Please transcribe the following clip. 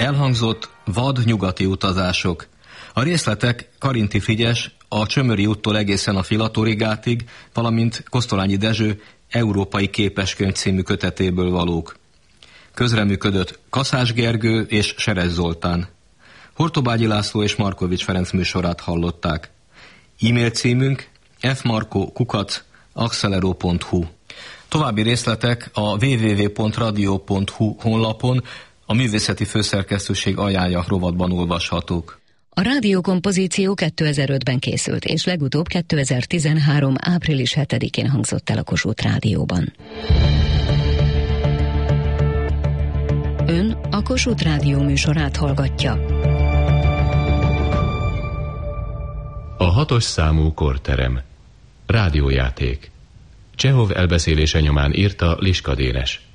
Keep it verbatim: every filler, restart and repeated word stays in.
Elhangzott vad nyugati utazások. A részletek Karinti Frigyes a Csömöri úttól egészen a Filatorigátig, valamint Kosztolányi Dezső Európai Képeskönyv című kötetéből valók. Közreműködött Kaszás Gergő és Serez Zoltán. Hortobágyi László és Markovics Ferenc műsorát hallották. E-mail címünk f marko kukac axelero pont hu. További részletek a double-u double-u double-u pont radio pont hu honlapon, a művészeti főszerkesztőség ajánlja rovatban olvashatók. A rádiókompozíció kétezer-ötben készült, és legutóbb kétezer-tizenhárom. április hetedikén hangzott el a Kossuth Rádióban. Ön a Kossuth Rádió műsorát hallgatja. A hatos számú korterem. Rádiójáték. Csehov elbeszélése nyomán írta Liska Dénes.